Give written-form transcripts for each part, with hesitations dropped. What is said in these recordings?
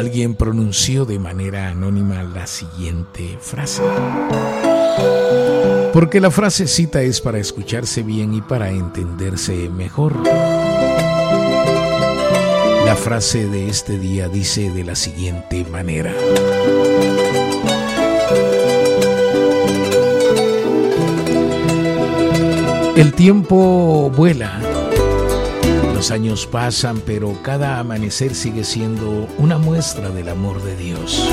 alguien pronunció de manera anónima la siguiente frase. Porque la frasecita es para escucharse bien y para entenderse mejor. La frase de este día dice de la siguiente manera. El tiempo vuela, los años pasan, pero cada amanecer sigue siendo una muestra del amor de Dios.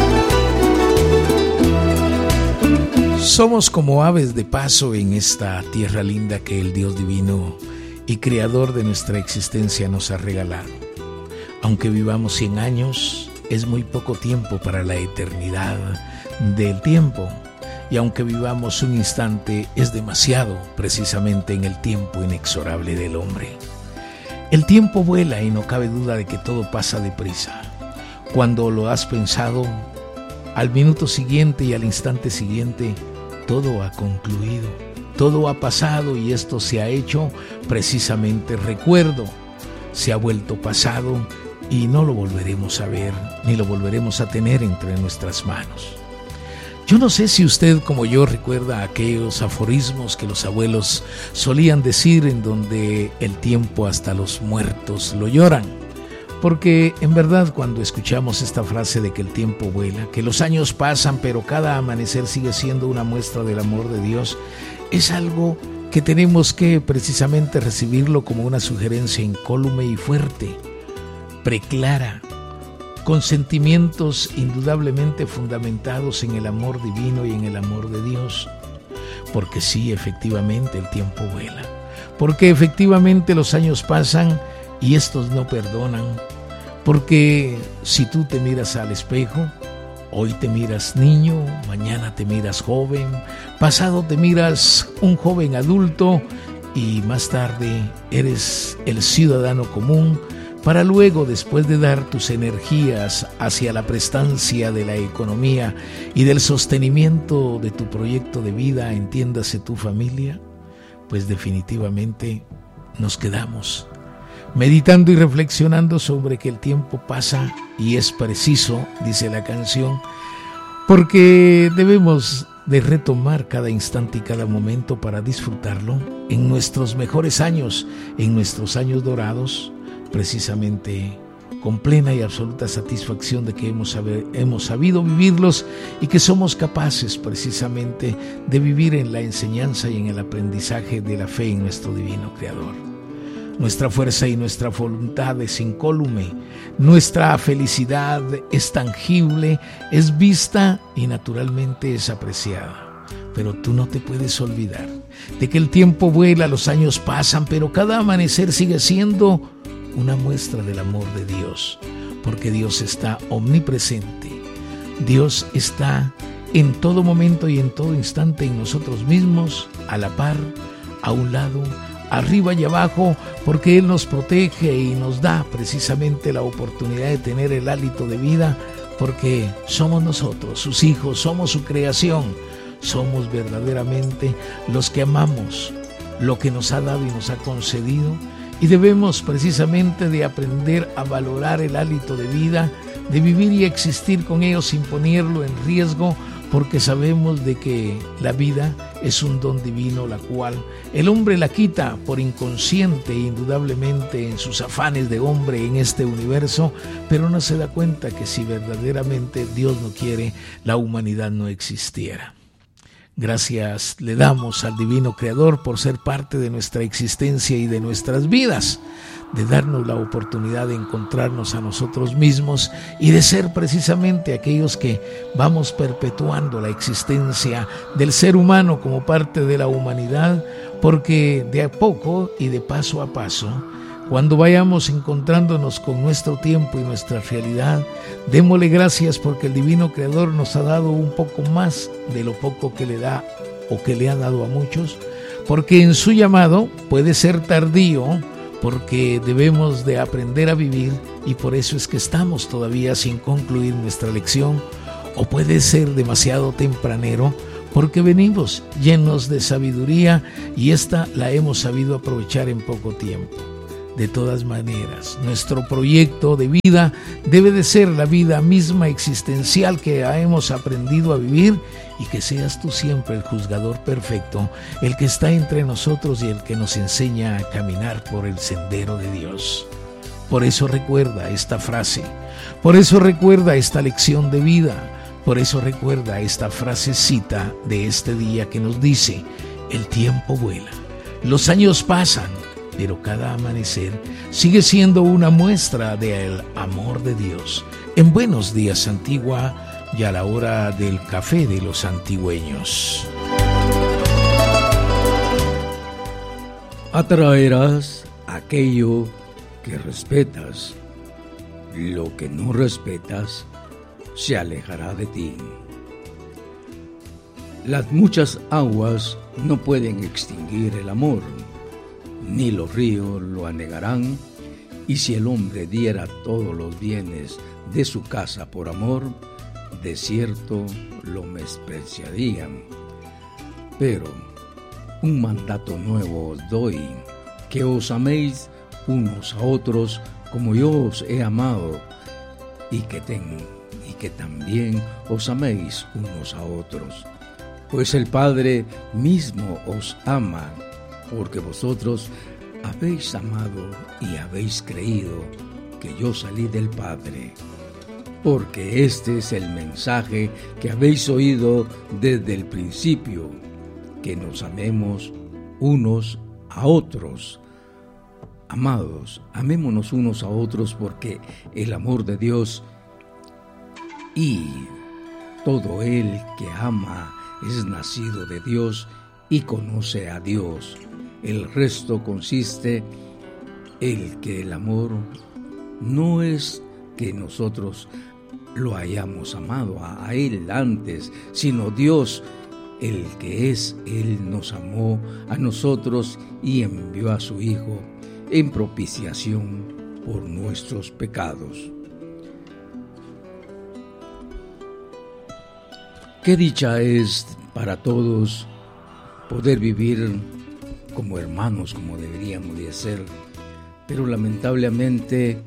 Somos como aves de paso en esta tierra linda que el Dios divino y creador de nuestra existencia nos ha regalado. Aunque vivamos 100 años, es muy poco tiempo para la eternidad del tiempo. Y aunque vivamos un instante, es demasiado precisamente en el tiempo inexorable del hombre. El tiempo vuela y no cabe duda de que todo pasa deprisa. Cuando lo has pensado, al minuto siguiente y al instante siguiente, todo ha concluido, todo ha pasado y esto se ha hecho precisamente recuerdo. Se ha vuelto pasado y no lo volveremos a ver, ni lo volveremos a tener entre nuestras manos. Yo no sé si usted, como yo, recuerda aquellos aforismos que los abuelos solían decir en donde el tiempo hasta los muertos lo lloran. Porque en verdad cuando escuchamos esta frase de que el tiempo vuela, que los años pasan pero cada amanecer sigue siendo una muestra del amor de Dios, es algo que tenemos que precisamente recibirlo como una sugerencia incólume y fuerte, preclara, con sentimientos indudablemente fundamentados en el amor divino y en el amor de Dios. Porque sí, efectivamente el tiempo vuela. Porque efectivamente los años pasan y estos no perdonan. Porque si tú te miras al espejo, hoy te miras niño, mañana te miras joven, pasado te miras un joven adulto y más tarde eres el ciudadano común, para luego, después de dar tus energías hacia la prestancia de la economía y del sostenimiento de tu proyecto de vida, entiéndase tu familia, pues definitivamente nos quedamos meditando y reflexionando sobre que el tiempo pasa y es preciso, dice la canción, porque debemos de retomar cada instante y cada momento para disfrutarlo en nuestros mejores años, en nuestros años dorados, precisamente con plena y absoluta satisfacción de que hemos sabido vivirlos y que somos capaces precisamente de vivir en la enseñanza y en el aprendizaje de la fe en nuestro divino Creador. Nuestra fuerza y nuestra voluntad es incólume, nuestra felicidad es tangible, es vista y naturalmente es apreciada. Pero tú no te puedes olvidar de que el tiempo vuela, los años pasan, pero cada amanecer sigue siendo una muestra del amor de Dios, porque Dios está omnipresente. Dios está en todo momento y en todo instante en nosotros mismos, a la par, a un lado, arriba y abajo, porque Él nos protege y nos da precisamente la oportunidad de tener el hálito de vida, porque somos nosotros, sus hijos, somos su creación, somos verdaderamente los que amamos lo que nos ha dado y nos ha concedido. Y debemos precisamente de aprender a valorar el hálito de vida, de vivir y existir con ello sin ponerlo en riesgo, porque sabemos de que la vida es un don divino, la cual el hombre la quita por inconsciente, indudablemente en sus afanes de hombre en este universo, pero no se da cuenta que si verdaderamente Dios no quiere, la humanidad no existiera. Gracias le damos al Divino Creador por ser parte de nuestra existencia y de nuestras vidas, de darnos la oportunidad de encontrarnos a nosotros mismos y de ser precisamente aquellos que vamos perpetuando la existencia del ser humano como parte de la humanidad, porque de a poco y de paso a paso, cuando vayamos encontrándonos con nuestro tiempo y nuestra realidad, démosle gracias porque el Divino Creador nos ha dado un poco más de lo poco que le da o que le ha dado a muchos, porque en su llamado puede ser tardío, porque debemos de aprender a vivir y por eso es que estamos todavía sin concluir nuestra lección, o puede ser demasiado tempranero, porque venimos llenos de sabiduría y esta la hemos sabido aprovechar en poco tiempo. De todas maneras, nuestro proyecto de vida debe de ser la vida misma existencial que hemos aprendido a vivir, y que seas tú siempre el juzgador perfecto, el que está entre nosotros y el que nos enseña a caminar por el sendero de Dios. Por eso recuerda esta frase, por eso recuerda esta lección de vida, por eso recuerda esta frasecita de este día que nos dice: el tiempo vuela, los años pasan, pero cada amanecer sigue siendo una muestra del amor de Dios. En Buenos Días Antigua, y a la hora del café de los antigüeños. Atraerás aquello que respetas, lo que no respetas se alejará de ti. Las muchas aguas no pueden extinguir el amor, ni los ríos lo anegarán, y si el hombre diera todos los bienes de su casa por amor, de cierto lo menospreciarían. Pero un mandato nuevo os doy, que os améis unos a otros como yo os he amado, y que también os améis unos a otros. Pues el Padre mismo os ama, porque vosotros habéis amado y habéis creído que yo salí del Padre. Porque este es el mensaje que habéis oído desde el principio, que nos amemos unos a otros. Amados, amémonos unos a otros, porque el amor de Dios, y todo el que ama es nacido de Dios y conoce a Dios. El resto consiste en que el amor no es que nosotros lo hayamos amado a Él antes, sino Dios, el que es Él, nos amó a nosotros y envió a su Hijo en propiciación por nuestros pecados. Qué dicha es para todos poder vivir como hermanos, como deberíamos de ser, pero lamentablemente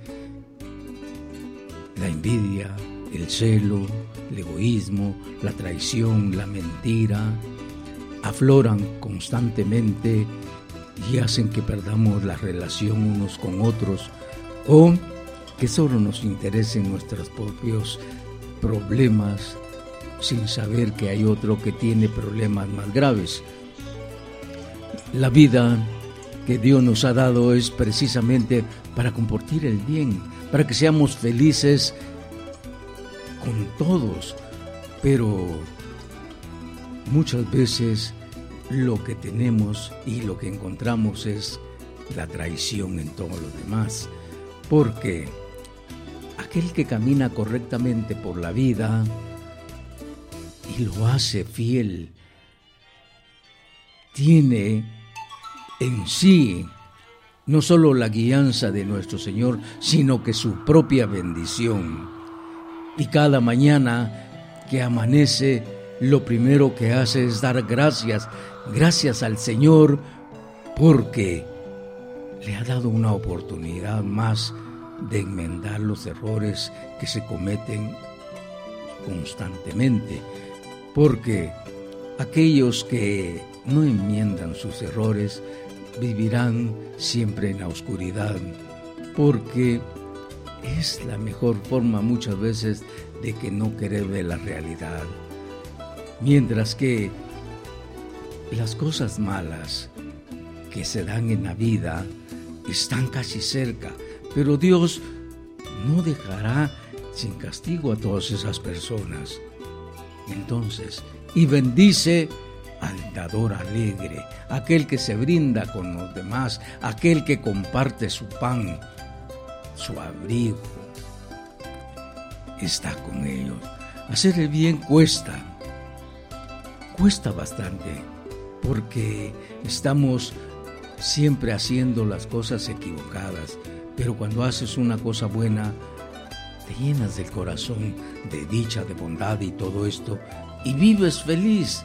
la envidia, el celo, el egoísmo, la traición, la mentira afloran constantemente y hacen que perdamos la relación unos con otros, o que solo nos interesen nuestros propios problemas sin saber que hay otro que tiene problemas más graves. La vida que Dios nos ha dado es precisamente para compartir el bien, para que seamos felices con todos, pero muchas veces lo que tenemos y lo que encontramos es la traición en todos los demás, porque aquel que camina correctamente por la vida y lo hace fiel, tiene en sí no solo la guianza de nuestro Señor, sino que su propia bendición. Y cada mañana que amanece, lo primero que hace es dar gracias al Señor, porque le ha dado una oportunidad más de enmendar los errores que se cometen constantemente. Porque aquellos que no enmiendan sus errores vivirán siempre en la oscuridad, porque es la mejor forma muchas veces de que no querer ver la realidad. Mientras que las cosas malas que se dan en la vida están casi cerca, pero Dios no dejará sin castigo a todas esas personas. Entonces, y bendice al dador alegre, aquel que se brinda con los demás, aquel que comparte su pan, su abrigo, está con ellos. Hacer el bien cuesta bastante, porque estamos siempre haciendo las cosas equivocadas, pero cuando haces una cosa buena, te llenas del corazón de dicha, de bondad y todo esto, y vives feliz.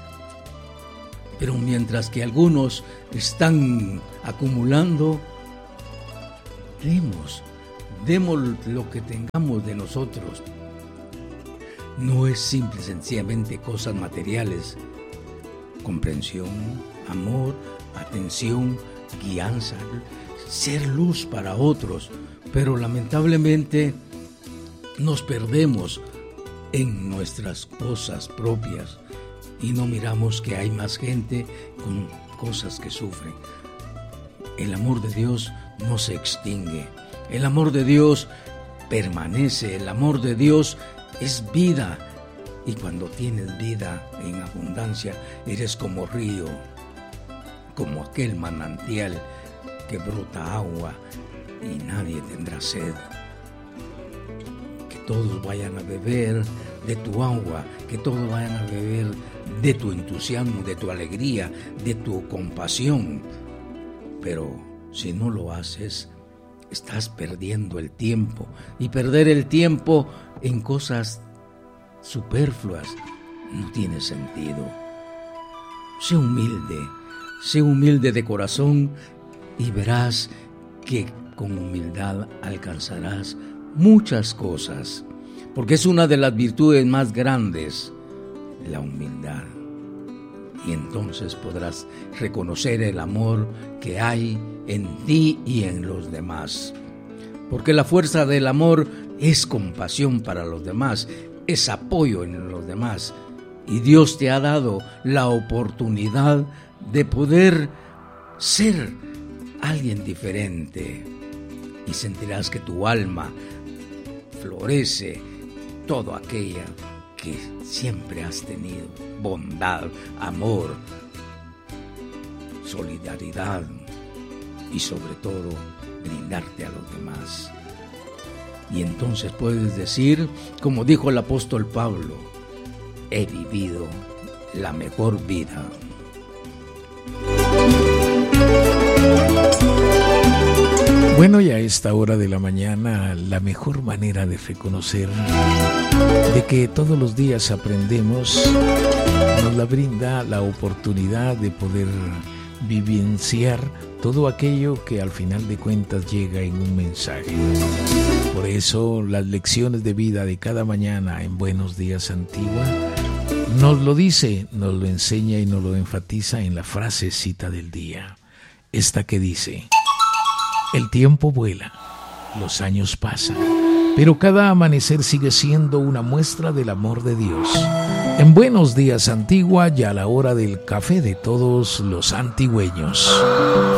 Pero mientras que algunos están acumulando, demos lo que tengamos de nosotros. No es simple, sencillamente cosas materiales. Comprensión, amor, atención, guianza, ser luz para otros. Pero lamentablemente nos perdemos en nuestras cosas propias y no miramos que hay más gente con cosas que sufren. El amor de Dios no se extingue. El amor de Dios permanece. El amor de Dios es vida. Y cuando tienes vida en abundancia, eres como río, como aquel manantial que brota agua y nadie tendrá sed. Que todos vayan a beber de tu agua, que todos vayan a beber de tu entusiasmo, de tu alegría, de tu compasión. Pero si no lo haces, estás perdiendo el tiempo. Y perder el tiempo en cosas superfluas no tiene sentido. Sé humilde de corazón y verás que con humildad alcanzarás muchas cosas, porque es una de las virtudes más grandes, la humildad. Y entonces podrás reconocer el amor que hay en ti y en los demás. Porque la fuerza del amor es compasión para los demás, es apoyo en los demás. Y Dios te ha dado la oportunidad de poder ser alguien diferente. Y sentirás que tu alma florece todo aquello que siempre has tenido: bondad, amor, solidaridad y sobre todo brindarte a los demás. Y entonces puedes decir, como dijo el apóstol Pablo: he vivido la mejor vida. Bueno, y a esta hora de la mañana, la mejor manera de reconocer de que todos los días aprendemos, nos la brinda la oportunidad de poder vivenciar todo aquello que al final de cuentas llega en un mensaje. Por eso las lecciones de vida de cada mañana en Buenos Días Antigua nos lo dice, nos lo enseña y nos lo enfatiza en la frasecita del día. Esta que dice: el tiempo vuela, los años pasan, pero cada amanecer sigue siendo una muestra del amor de Dios. En Buenos Días Antigua, ya a la hora del café de todos los antigüeños.